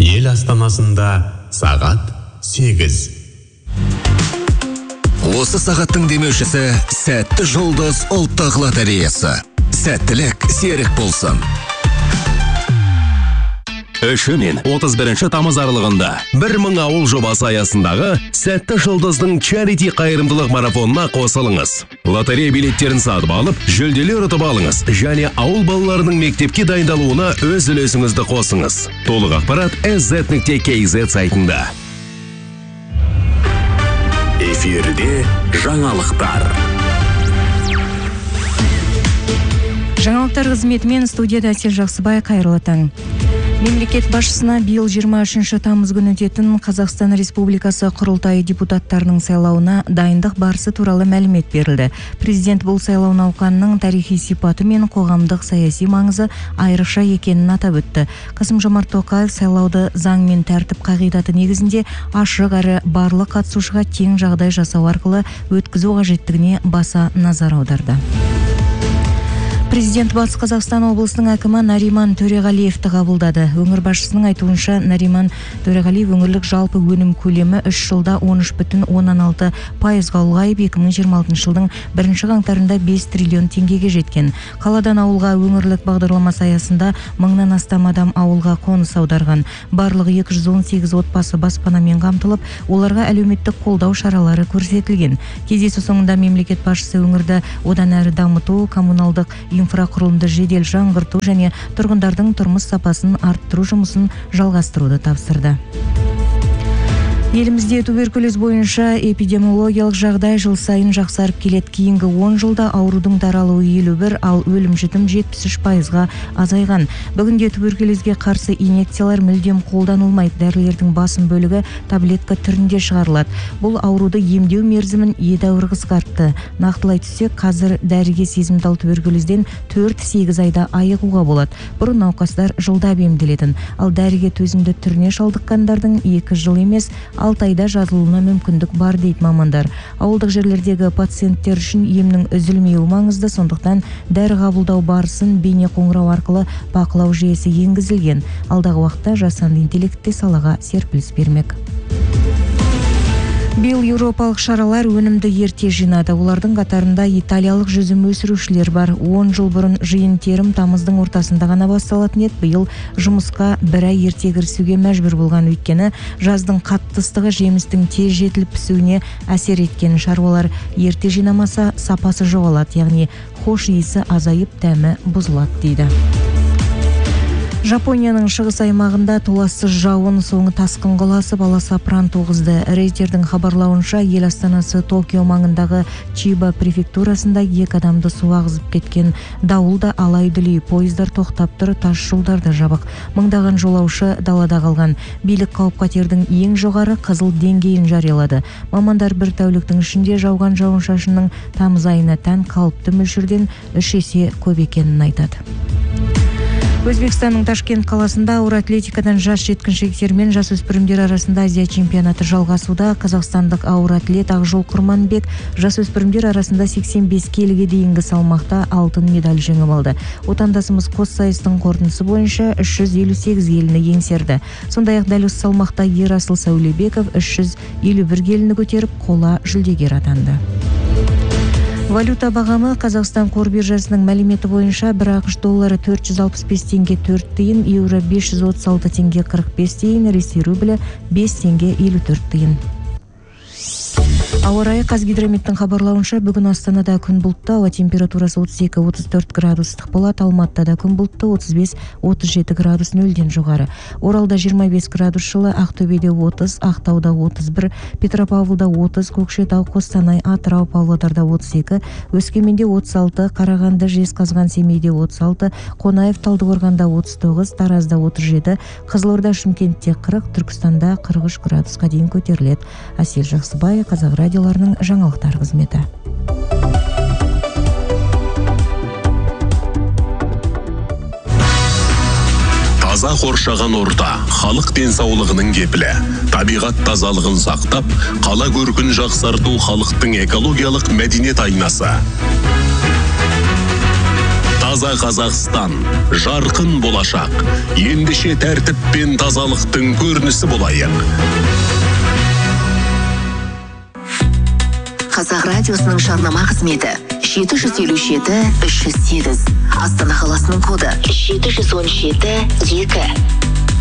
Ел астанасында сағат 8. Осы сағаттың демеушісі Сәтті жұлдыз ұлттық лотереясы. Сәттілік серік болсын. Үші мен 31 тамыз аралығында 1000 ауыл жобасы аясындағы Сәтті жұлдыздың чарити қайырымдылық марафонына қосылыңыз. Лотерея билеттерін сатып алып, жүлделер ұтып алыңыз және ауыл балаларының мектепке дайындалуына өз үлесіңізді қосыңыз. Толық ақпарат sz.kz сайтында. Эфирде жаңалықтар. Жаңалықтар қызметімен студияда Әсел Жақсыбай, қайырлы таң. Мемлекет басшысына биыл 23 тамыз күні өтетін Қазақстан Республикасы құрылтайы депутаттарының сайлауына дайындық барысы туралы мәлімет берілді. Президент бұл сайлау науқанының тарихи сипаты мен қоғамдық саяси маңызы айрықша екенін атап өтті. Қасым-Жомарт Тоқаев сайлауды заң мен тәртіп қағидаты негізінде ашық әрі барлық қатысушыға тең жағдай жасау арқылы өткізу қажеттігіне баса назар аударды. Президент Батыс Қазақстан облысының әкімі Нариман Төреғалиевті қабылдады. Өңір басшысының айтуынша, Нариман Төреғалиев өңірлік жалпы өнім көлемі 3 жылда 13,16% ұлғайып, 2026 жылдың 1 қаңтарында 5 триллион теңгеге жеткен. Қаладан ауылға өңірлік бағдарламасы аясында 1000-нан астам адам ауылға қоныс аударған. Барлығы 218 отбасы баспанамен қамтылып, оларға әлеуметтік қолдау шаралары көрсетілген. Кездесу соңында мемлекет басшысы өңірді одан әрі дамыту, коммуналдық инфрақұрылымды жедел жаңғырту және тұрғындардың тұрмыс сапасын арттыру жұмысын жалғастыруды тапсырды. Елімізде туберкулез бойынша эпидемиологиялық жағдай жыл сайын жақсарып келеді. Кейінгі 10 жылда аурудың таралуы 51, ал өлім-жітім 73%-ға азайған. Бүгінде туберкулезге қарсы инъекциялар мүлдем қолданылмайды. Дәрілердің басым бөлігі таблетка түрінде шығарылады. Бұл ауруды емдеу мерзімін едәуір қысқартты. Нақтылай түссек, қазір дәріге сезімтал туберкулезден 4-8 айда айығуға болады. Бұрын науқастар жылдап емделетін, ал дәріге төзімді түріне шалдыққандардың 2 жыл емес 6 айда жазылуына мүмкіндік бар дейді мамандар. Ауылдық жерлердегі пациенттер үшін емнің үзілмеуі маңызды, сондықтан дәрі қабылдау барысын бейне қоңырау арқылы бақылау жүйесі енгізілген. Алдағы уақытта жасанды интеллектте салаға серпіліс бермек. Биыл еуропалық шаралар өнімді ерте жинады. Олардың қатарында италиялық жүзім өсірушілер бар. 10 жыл бұрын жиын-терім тамыздың ортасында ғана басталатын еді. Биыл жұмысқа бір ай ерте кірісуге мәжбүр болған, өйткені жаздың қатты ыстығы жемістің тез жетіліп пісуіне әсер еткен. Шаруалар ерте жинамаса сапасы жоғалады, яғни хош иісі азайып дәмі бұзылады дейді. Жапонияның шығыс аймағында толассыз жауын соңы тасқын құласып, аласапыран туғызды. Рейтердің хабарлауынша, ел астанасы Токио маңындағы Чиба префектурасында 2 адамды су ағызып кеткен. Дауылда алай-дүлей, пойыздар тоқтап тұр, тас жолдарды жабық. Мыңдаған жолаушы далада қалған. Билік қауіп-қатердің ең жоғары қызыл деңгейін жариялады. Мамандар бір тәуліктің ішінде жауған жауын-шашынның тамыз айына тән қалыпты мөлшерден 3 есе көп екенін айтады. Өзбекстанның Ташкент қаласында ауыр атлетикадан жас жеткіншектер мен жасөспірімдер арасында Азия чемпионаты жалғасуда. Қазақстандық ауыр атлет Ақжол Құрманбек жасөспірімдер арасында 85 келіге дейінгі салмақта алтын медаль жеңіп алды. Отандасымыз қос сайыстың қорытындысы бойынша 358 келіні еңсерді. Сондай-ақ дәл осы салмақта Ерасыл Сәулебеков 351 келіні көтеріп қола жүлдегер атанды. Валюта бағамы Қазақстан қор биржасының мәліметі бойынша бір ақш доллары 465 теңге 4 тиын, еуро 536 теңге 45 тиын, ресей рублі 5 теңге 54 тиын. Ауа райы Қазгидрометтің хабарлауынша, бүгін Астанада күн бұлтты, ауа температурасы 32-34 градус ыстық болады, Алматыда күн бұлтты, 35-37 градус нөлден жоғары. Оралда 25 градус жылы, Ақтөбеде 30, Ақтауда 31, Петропавлда 30, Көкшетау, Қостанай, Атырау, Павлодарда 32, Өскеменде 36, Қарағанды, Жезқазған, Семейде 36, Қонаев, Талдықорғанда 39, Таразда 37, Қызылорда, Шымкентте 40, Түркістанда 43 градусқа дейін көтеріледі. Әсел Жақсыбай, Қазақ радиоларының жаңалықтар қызметі. Таза қоршаған орта, халық денсаулығының кепілі. Табиғат тазалығын сақтап, қала көркін жақсарту халықтың экологиялық мәдениет айнасы. Таза Қазақстан, жарқын болашақ. Ендеше тәртіп пен тазалықтың көрінісі болайық. Қазақ радиосының жарнама қызметі 757-308. Астана қаласының коды 717-2.